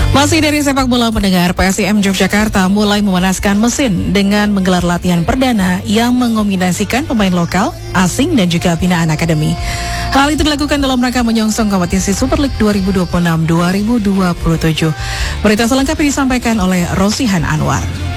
Masih dari sepak bola pendengar, PSIM Yogyakarta mulai memanaskan mesin dengan menggelar latihan perdana yang mengombinasikan pemain lokal, asing dan juga binaan akademi. Hal itu dilakukan dalam rangka menyongsong kompetisi Super League 2026-2027. Berita selengkapnya disampaikan oleh Rosihan Anwar.